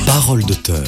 Parole d'auteur.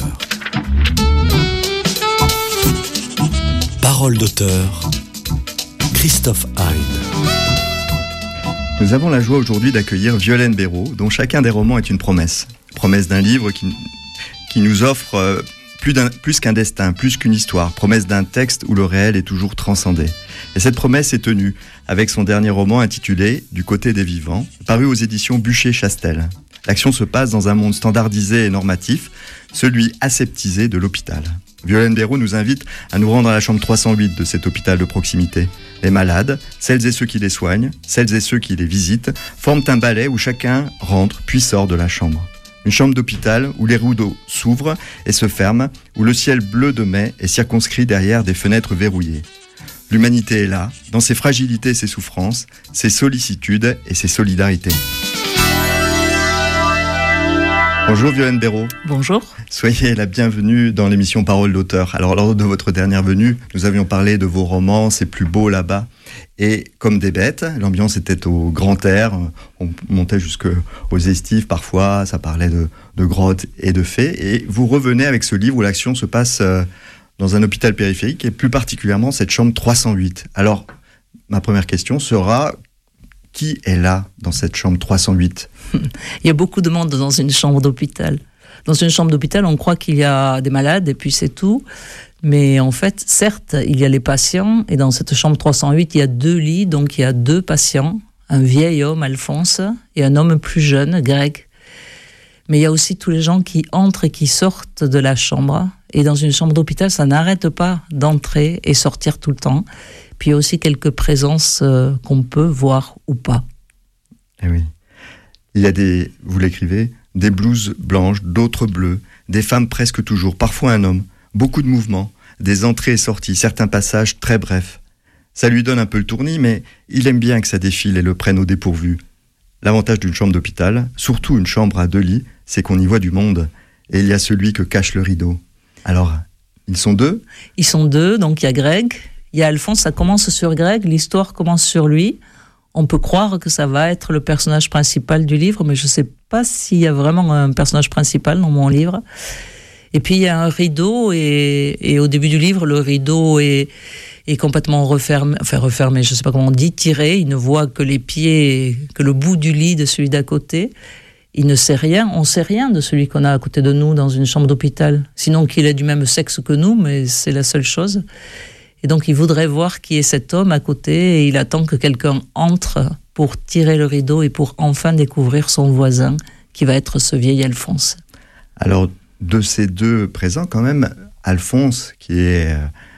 Parole d'auteur. Christophe Hein. Nous avons la joie aujourd'hui d'accueillir Violaine Béraud, dont chacun des romans est une promesse. Promesse d'un livre qui nous offre plus qu'un destin, plus qu'une histoire. Promesse d'un texte où le réel est toujours transcendé. Et cette promesse est tenue avec son dernier roman intitulé « Du côté des vivants », paru aux éditions Buchet-Chastel. L'action se passe dans un monde standardisé et normatif, celui aseptisé de l'hôpital. Violaine Béraud nous invite à nous rendre à la chambre 308 de cet hôpital de proximité. Les malades, celles et ceux qui les soignent, celles et ceux qui les visitent, forment un balai où chacun rentre puis sort de la chambre. Une chambre d'hôpital où les rideaux s'ouvrent et se ferment, où le ciel bleu de mai est circonscrit derrière des fenêtres verrouillées. L'humanité est là, dans ses fragilités et ses souffrances, ses sollicitudes et ses solidarités. Bonjour Violaine Béraud. Bonjour. Soyez la bienvenue dans l'émission Parole d'auteur. Alors lors de votre dernière venue, nous avions parlé de vos romans, C'est plus beau là-bas, et Comme des bêtes. L'ambiance était au grand air, on montait jusqu'aux estives parfois, ça parlait de grottes et de fées. Et vous revenez avec ce livre où l'action se passe dans un hôpital périphérique, et plus particulièrement cette chambre 308. Alors, ma première question sera... Qui est là, dans cette chambre 308 ? Il y a beaucoup de monde dans une chambre d'hôpital. Dans une chambre d'hôpital, on croit qu'il y a des malades et puis c'est tout. Mais en fait, certes, il y a les patients. Et dans cette chambre 308, il y a 2 lits. Donc il y a 2 patients. Un vieil homme, Alphonse, et un homme plus jeune, Greg. Mais il y a aussi tous les gens qui entrent et qui sortent de la chambre. Et dans une chambre d'hôpital, ça n'arrête pas d'entrer et sortir tout le temps. Puis il y a aussi quelques présences qu'on peut voir ou pas. Eh oui. Il y a vous l'écrivez, des blouses blanches, d'autres bleues, des femmes presque toujours, parfois un homme, beaucoup de mouvements, des entrées et sorties, certains passages très brefs. Ça lui donne un peu le tournis, mais il aime bien que ça défile et le prenne au dépourvu. L'avantage d'une chambre d'hôpital, surtout une chambre à 2 lits, c'est qu'on y voit du monde. Et il y a celui que cache le rideau. Alors, ils sont 2 ? Ils sont 2, donc il y a Greg. Il y a Alphonse, ça commence sur Greg, l'histoire commence sur lui. On peut croire que ça va être le personnage principal du livre, mais je ne sais pas s'il y a vraiment un personnage principal dans mon livre. Et puis il y a un rideau, et au début du livre, le rideau est complètement refermé, je ne sais pas comment on dit, tiré. Il ne voit que les pieds, que le bout du lit de celui d'à côté. Il ne sait rien, on ne sait rien de celui qu'on a à côté de nous dans une chambre d'hôpital. Sinon qu'il est du même sexe que nous, mais c'est la seule chose. Et donc, il voudrait voir qui est cet homme à côté et il attend que quelqu'un entre pour tirer le rideau et pour enfin découvrir son voisin, qui va être ce vieil Alphonse. Alors, de ces 2 présents, quand même, Alphonse, qui est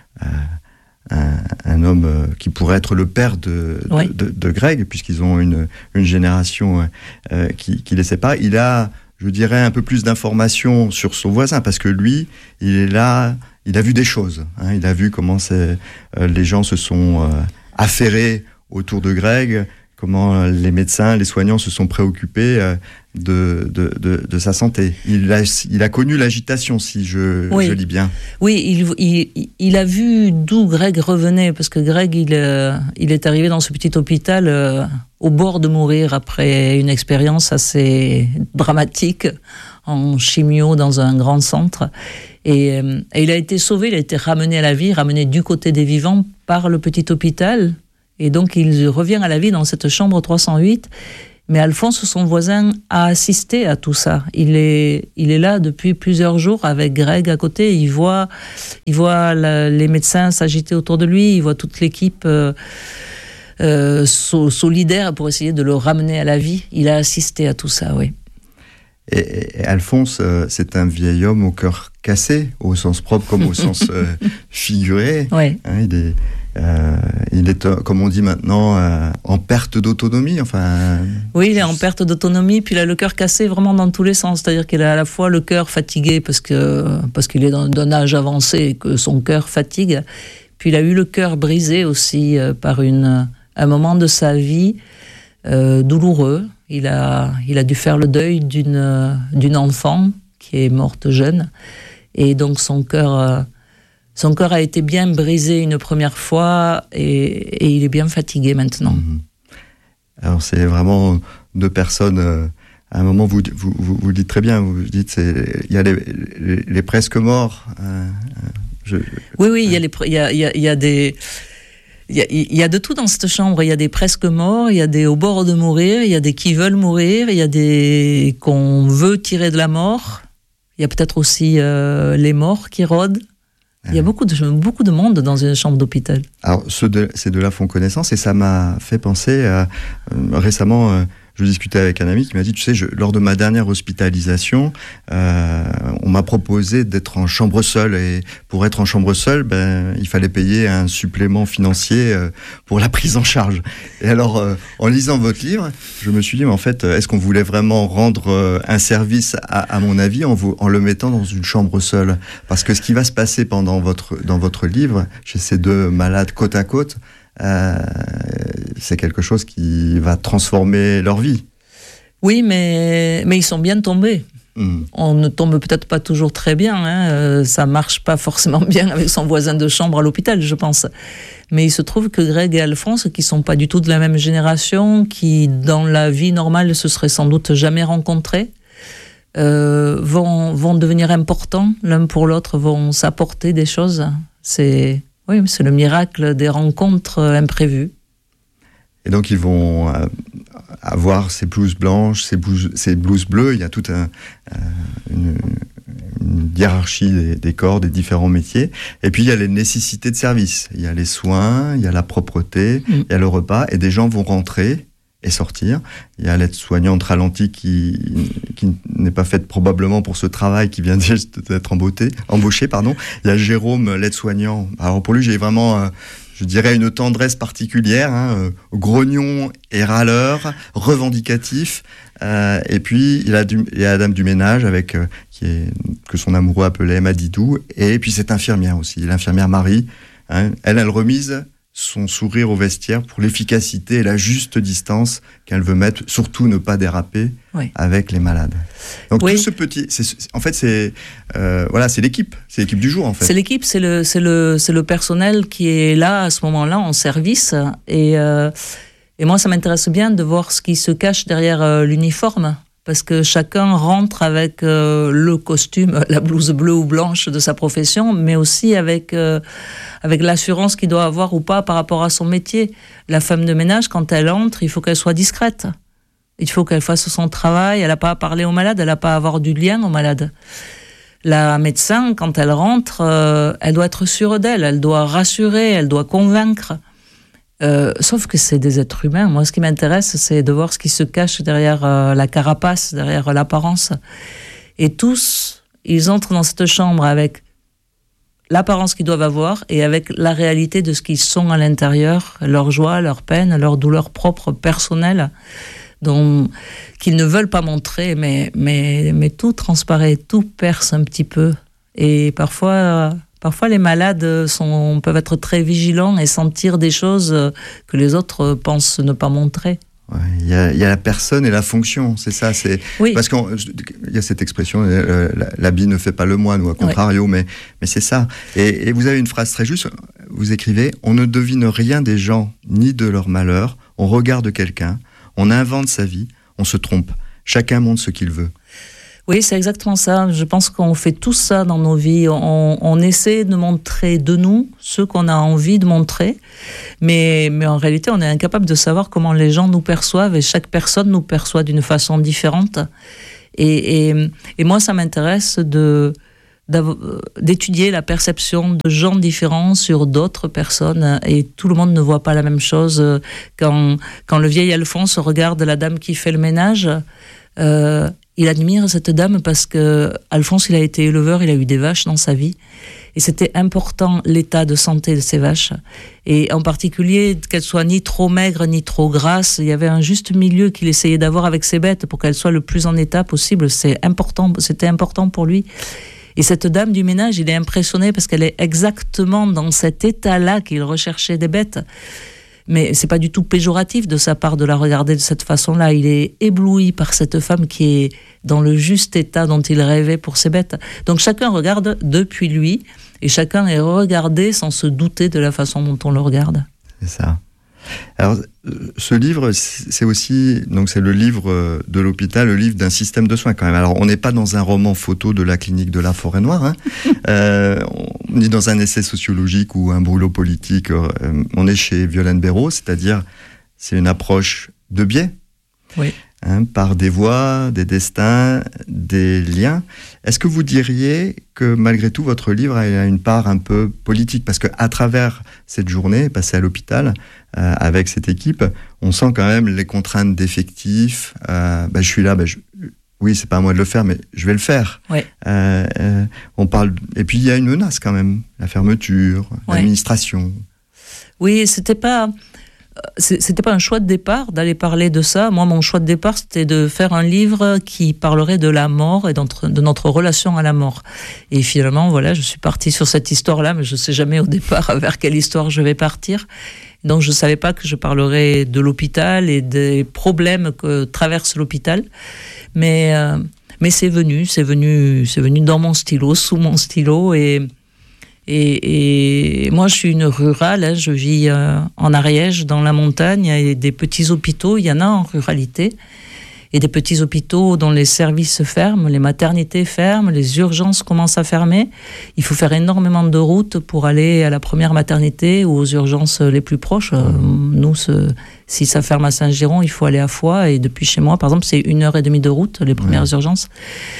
un homme qui pourrait être le père de Greg, puisqu'ils ont une génération qui les sépare, il a, je dirais, un peu plus d'informations sur son voisin, parce que lui, il est là... Il a vu des choses, hein. Il a vu comment les gens se sont affairés autour de Greg, comment les médecins, les soignants se sont préoccupés de sa santé. Il a connu l'agitation, si je lis bien. Oui, il a vu d'où Greg revenait, parce que Greg, il est arrivé dans ce petit hôpital au bord de mourir après une expérience assez dramatique en chimio dans un grand centre. Et il a été sauvé, il a été ramené à la vie, ramené du côté des vivants par le petit hôpital. Et donc, il revient à la vie dans cette chambre 308. Mais Alphonse, son voisin, a assisté à tout ça. Il est là depuis plusieurs jours avec Greg à côté. Il voit les médecins s'agiter autour de lui. Il voit toute l'équipe solidaire pour essayer de le ramener à la vie. Il a assisté à tout ça, oui. Et Alphonse, c'est un vieil homme au cœur cassé, au sens propre comme au sens figuré. Ouais. Hein, il est, comme on dit maintenant, en perte d'autonomie. Enfin. Oui, il est en perte d'autonomie, puis il a le cœur cassé vraiment dans tous les sens. C'est-à-dire qu'il a à la fois le cœur fatigué parce qu'il est d'un âge avancé et que son cœur fatigue. Puis il a eu le cœur brisé aussi par un moment de sa vie douloureux. Il a dû faire le deuil d'une enfant qui est morte jeune. Et donc son cœur a été bien brisé une première fois et il est bien fatigué maintenant. Alors c'est vraiment 2 personnes À un moment, vous le dites très bien, vous dites, il y a les presque morts. Oui, il y a des... Il y a de tout dans cette chambre. Il y a des presque morts, il y a des au bord de mourir, il y a des qui veulent mourir, il y a des qu'on veut tirer de la mort. Il y a peut-être aussi les morts qui rôdent. Il y a beaucoup de monde dans une chambre d'hôpital. Alors, ces deux-là font connaissance et ça m'a fait penser à... récemment, je discutais avec un ami qui m'a dit, tu sais, lors de ma dernière hospitalisation, on m'a proposé d'être en chambre seule. Et pour être en chambre seule, il fallait payer un supplément financier pour la prise en charge. Et alors, en lisant votre livre, je me suis dit, mais en fait, est-ce qu'on voulait vraiment rendre un service, à mon avis, en le mettant dans une chambre seule? Parce que ce qui va se passer dans votre livre, chez ces deux malades côte à côte, c'est quelque chose qui va transformer leur vie. Oui, mais ils sont bien tombés. On ne tombe peut-être pas toujours très bien, ça marche pas forcément bien avec son voisin de chambre à l'hôpital, je pense. Mais il se trouve que Greg et Alphonse, qui sont pas du tout de la même génération, qui dans la vie normale se seraient sans doute jamais rencontrés, vont devenir importants l'un pour l'autre, vont s'apporter des choses. C'est le miracle des rencontres imprévues. Et donc ils vont avoir ces blouses blanches, ces blouses bleues. Il y a toute une hiérarchie des corps, des différents métiers. Et puis il y a les nécessités de service. Il y a les soins, il y a la propreté, il y a le repas. Et des gens vont rentrer et sortir. Il y a l'aide-soignante ralentie qui n'est pas faite probablement pour ce travail, qui vient d'être embauché. Il y a Jérôme, l'aide-soignant. Alors pour lui, j'ai vraiment... je dirais une tendresse particulière, grognon et râleur, revendicatif. Et puis, il y a la dame du ménage, que son amoureux appelait Madidou. Et puis, cette infirmière aussi, l'infirmière Marie. Elle remise son sourire au vestiaire pour l'efficacité et la juste distance qu'elle veut mettre, surtout ne pas déraper avec les malades. Donc tout ce petit, c'est l'équipe, c'est l'équipe du jour en fait. C'est l'équipe, c'est le personnel qui est là à ce moment-là en service et moi ça m'intéresse bien de voir ce qui se cache derrière l'uniforme. Parce que chacun rentre avec le costume, la blouse bleue ou blanche de sa profession, mais aussi avec l'assurance qu'il doit avoir ou pas par rapport à son métier. La femme de ménage, quand elle entre, il faut qu'elle soit discrète. Il faut qu'elle fasse son travail, elle n'a pas à parler aux malades, elle n'a pas à avoir du lien aux malades. La médecin, quand elle rentre, elle doit être sûre d'elle, elle doit rassurer, elle doit convaincre. Sauf que c'est des êtres humains. Moi, ce qui m'intéresse, c'est de voir ce qui se cache derrière la carapace, derrière l'apparence. Et tous, ils entrent dans cette chambre avec l'apparence qu'ils doivent avoir et avec la réalité de ce qu'ils sont à l'intérieur, leur joie, leur peine, leur douleur propre, personnelle, qu'ils ne veulent pas montrer, mais tout transparaît, tout perce un petit peu. Et parfois, les malades peuvent être très vigilants et sentir des choses que les autres pensent ne pas montrer. Il y a la personne et la fonction, c'est ça. Oui. Parce qu'il y a cette expression, l'habit ne fait pas le moine, ou à contrario, mais c'est ça. Et vous avez une phrase très juste, vous écrivez « On ne devine rien des gens, ni de leur malheur, on regarde quelqu'un, on invente sa vie, on se trompe, chacun montre ce qu'il veut ». Oui, c'est exactement ça. Je pense qu'on fait tout ça dans nos vies. On essaie de montrer de nous ce qu'on a envie de montrer, mais en réalité, on est incapable de savoir comment les gens nous perçoivent et chaque personne nous perçoit d'une façon différente. Et moi, ça m'intéresse d'étudier la perception de gens différents sur d'autres personnes et tout le monde ne voit pas la même chose. Quand le vieil Alphonse regarde la dame qui fait le ménage, il admire cette dame parce que Alphonse, il a été éleveur, il a eu des vaches dans sa vie. Et c'était important, l'état de santé de ces vaches. Et en particulier, qu'elles soient ni trop maigres, ni trop grasses. Il y avait un juste milieu qu'il essayait d'avoir avec ses bêtes pour qu'elles soient le plus en état possible. C'était important pour lui. Et cette dame du ménage, il est impressionné parce qu'elle est exactement dans cet état-là qu'il recherchait des bêtes. Mais c'est pas du tout péjoratif de sa part de la regarder de cette façon-là. Il est ébloui par cette femme qui est dans le juste état dont il rêvait pour ses bêtes. Donc chacun regarde depuis lui et chacun est regardé sans se douter de la façon dont on le regarde. C'est ça. Alors, ce livre, c'est aussi, donc c'est le livre de l'hôpital, le livre d'un système de soins quand même. Alors, on n'est pas dans un roman photo de la clinique de la Forêt-Noire, hein. Ni dans un essai sociologique ou un brûlot politique. On est chez Violaine Béraud, c'est-à-dire, c'est une approche de biais. Oui. Hein, par des voix, des destins, des liens. Est-ce que vous diriez que malgré tout, votre livre a une part un peu politique ? Parce qu'à travers cette journée passée à l'hôpital, avec cette équipe, on sent quand même les contraintes d'effectifs. Je suis là, oui, c'est pas à moi de le faire, mais je vais le faire. Oui. On parle, et puis il y a une menace quand même, la fermeture, l'administration. Oui, c'était pas un choix de départ d'aller parler de ça. Moi, mon choix de départ, c'était de faire un livre qui parlerait de la mort et de notre relation à la mort. Et finalement, voilà, je suis partie sur cette histoire-là, mais je ne sais jamais au départ vers quelle histoire je vais partir. Donc, je ne savais pas que je parlerais de l'hôpital et des problèmes que traverse l'hôpital. Mais c'est venu dans mon stylo, sous mon stylo. Et moi, je suis une rurale, hein, je vis en Ariège, dans la montagne, il y a des petits hôpitaux, il y en a en ruralité, et des petits hôpitaux dont les services ferment, les maternités ferment, les urgences commencent à fermer. Il faut faire énormément de routes pour aller à la première maternité ou aux urgences les plus proches. Nous, si ça ferme à Saint-Giron, il faut aller à Foix, et depuis chez moi, par exemple, c'est 1h30 de route, les premières urgences.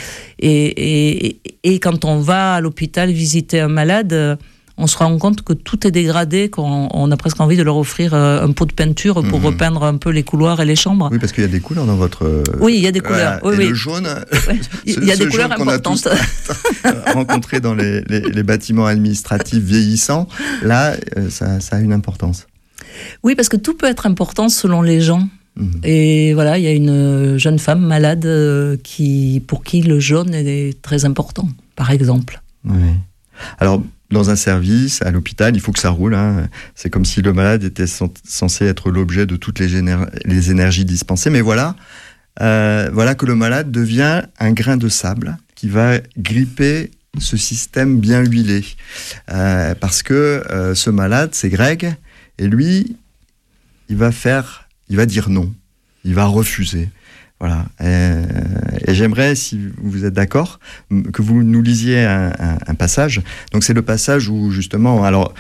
Et quand on va à l'hôpital visiter un malade, on se rend compte que tout est dégradé, qu'on a presque envie de leur offrir un pot de peinture pour repeindre un peu les couloirs et les chambres. Oui, parce qu'il y a des couleurs dans votre... Oui, il y a des couleurs. Et le jaune, il y a des couleurs importantes. On a tous rencontré dans les bâtiments administratifs vieillissants. Là, ça a une importance. Oui, parce que tout peut être important selon les gens. Et voilà, il y a une jeune femme malade pour qui le jaune est très important, par exemple. Oui. Alors, dans un service, à l'hôpital, il faut que ça roule. Hein. C'est comme si le malade était censé être l'objet de toutes les énergies dispensées. Mais voilà que le malade devient un grain de sable qui va gripper ce système bien huilé. Parce que ce malade, c'est Greg, et lui, il va dire non, il va refuser. Voilà. Et j'aimerais, si vous êtes d'accord, que vous nous lisiez un passage. Donc c'est le passage où justement, alors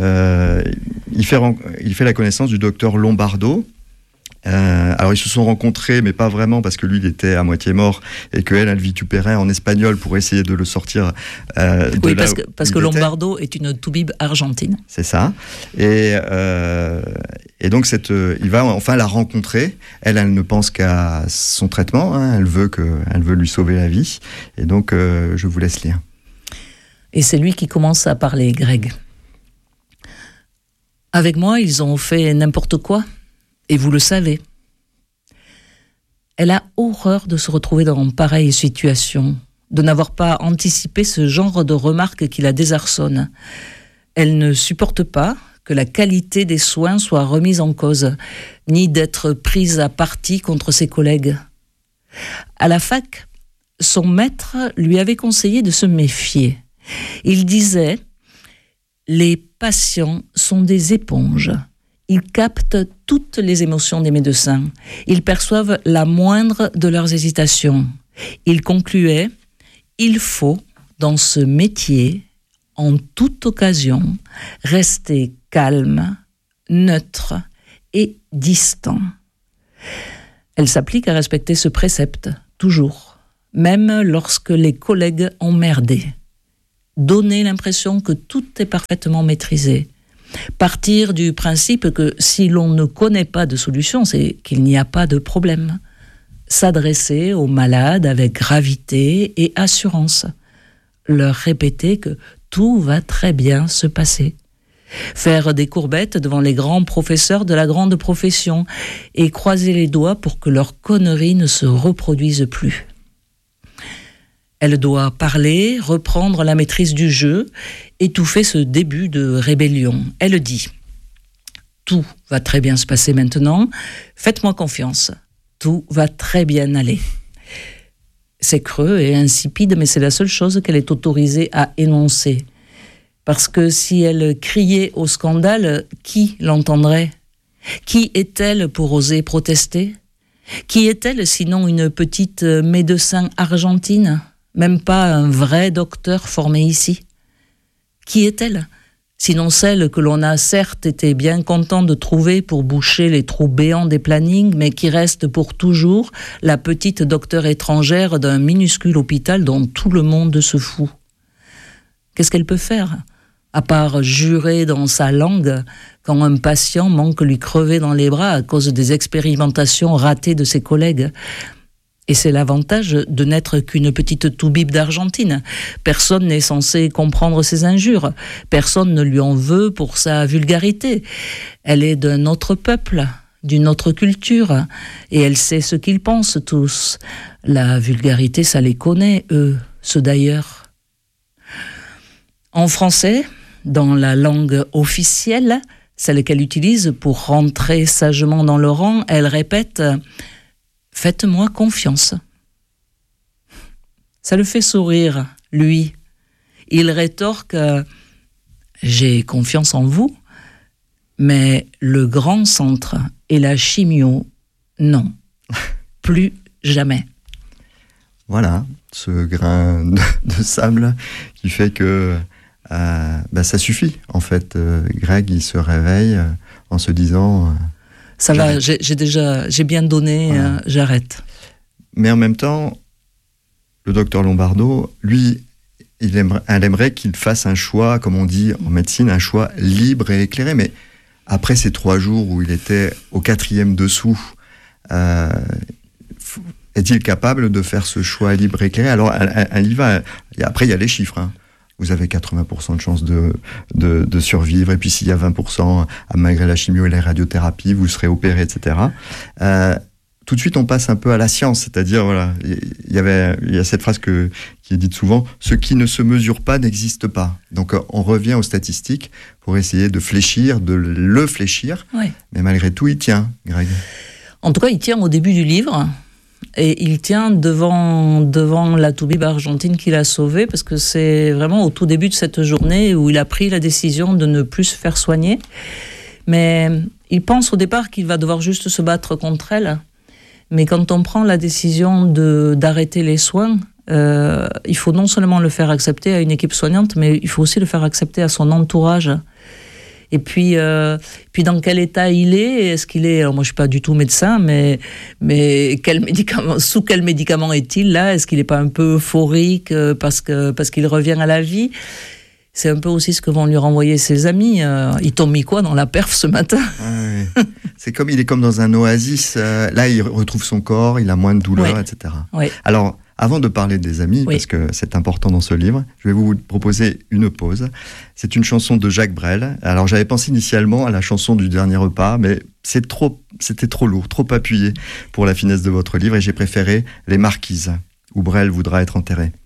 il fait la connaissance du docteur Lombardo. Alors ils se sont rencontrés, mais pas vraiment, parce que lui il était à moitié mort et qu'elle vitupérait en espagnol pour essayer de le sortir. Oui, parce que Lombardo est une toubib argentine. C'est ça. Et donc il va enfin la rencontrer. Elle ne pense qu'à son traitement. Hein. Elle veut lui sauver la vie. Et donc je vous laisse lire. Et c'est lui qui commence à parler, Greg. Avec moi, ils ont fait n'importe quoi. Et vous le savez. Elle a horreur de se retrouver dans pareille situation, de n'avoir pas anticipé ce genre de remarques qui la désarçonnent. Elle ne supporte pas que la qualité des soins soit remise en cause, ni d'être prise à partie contre ses collègues. À la fac, son maître lui avait conseillé de se méfier. Il disait « Les patients sont des éponges ». Ils captent toutes les émotions des médecins. Ils perçoivent la moindre de leurs hésitations. Il concluait « Il faut, dans ce métier, en toute occasion, rester calme, neutre et distant. » Elle s'applique à respecter ce précepte, toujours, même lorsque les collègues ont merdé. Donner l'impression que tout est parfaitement maîtrisé. Partir du principe que si l'on ne connaît pas de solution, c'est qu'il n'y a pas de problème. S'adresser aux malades avec gravité et assurance. Leur répéter que tout va très bien se passer. Faire des courbettes devant les grands professeurs de la grande profession et croiser les doigts pour que leurs conneries ne se reproduisent plus. Elle doit parler, reprendre la maîtrise du jeu, étouffer ce début de rébellion. Elle dit « Tout va très bien se passer maintenant, faites-moi confiance, tout va très bien aller. » C'est creux et insipide, mais c'est la seule chose qu'elle est autorisée à énoncer. Parce que si elle criait au scandale, qui l'entendrait ? Qui est-elle pour oser protester ? Qui est-elle sinon une petite médecin argentine, même pas un vrai docteur formé ici ? Qui est-elle ? Sinon celle que l'on a certes été bien content de trouver pour boucher les trous béants des plannings, mais qui reste pour toujours la petite docteure étrangère d'un minuscule hôpital dont tout le monde se fout. Qu'est-ce qu'elle peut faire ? À part jurer dans sa langue quand un patient manque lui crever dans les bras à cause des expérimentations ratées de ses collègues. Et c'est l'avantage de n'être qu'une petite toubib d'Argentine. Personne n'est censé comprendre ses injures. Personne ne lui en veut pour sa vulgarité. Elle est d'un autre peuple, d'une autre culture, et elle sait ce qu'ils pensent tous. La vulgarité, ça les connaît, eux, ceux d'ailleurs. En français, dans la langue officielle, celle qu'elle utilise pour rentrer sagement dans le rang, elle répète « Faites-moi confiance ». Ça le fait sourire, lui. Il rétorque « J'ai confiance en vous, mais le grand centre et la chimio, non, plus jamais ». Voilà, ce grain de sable qui fait que ça suffit, en fait. Greg, il se réveille en se disant... ça va, j'ai bien donné, voilà. J'arrête. Mais en même temps, le docteur Lombardo, lui, elle aimerait qu'il fasse un choix, comme on dit en médecine, un choix libre et éclairé. Mais après ces 3 jours où il était au 4e dessous, est-il capable de faire ce choix libre et éclairé ? Alors, elle y va. Et après, il y a les chiffres, hein. Vous avez 80% de chances de survivre, et puis s'il y a 20%, malgré la chimio et la radiothérapie, vous serez opéré, etc. Tout de suite, on passe un peu à la science, c'est-à-dire, voilà, il y a cette phrase qui est dite souvent, ce qui ne se mesure pas n'existe pas. Donc, on revient aux statistiques pour essayer de le fléchir, oui. Mais malgré tout, il tient, Greg. En tout cas, il tient au début du livre. Et il tient devant la toubib argentine qu'il a sauvée, parce que c'est vraiment au tout début de cette journée où il a pris la décision de ne plus se faire soigner. Mais il pense au départ qu'il va devoir juste se battre contre elle. Mais quand on prend la décision d'arrêter les soins, il faut non seulement le faire accepter à une équipe soignante, mais il faut aussi le faire accepter à son entourage. Et puis dans quel état il est ? Est-ce qu'il est... Alors moi, je suis pas du tout médecin, mais sous quel médicament est-il là ? Est-ce qu'il n'est pas un peu euphorique parce qu'il revient à la vie ? C'est un peu aussi ce que vont lui renvoyer ses amis. Ils t'ont mis quoi dans la perf ce matin ? Oui. Il est comme dans un oasis. Là, il retrouve son corps, il a moins de douleur, oui. Etc. Oui. Alors, avant de parler des amis, oui. Parce que c'est important dans ce livre, je vais vous proposer une pause. C'est une chanson de Jacques Brel. Alors, j'avais pensé initialement à la chanson du dernier repas, mais c'était trop lourd, trop appuyé pour la finesse de votre livre, et j'ai préféré Les Marquises, où Brel voudra être enterré.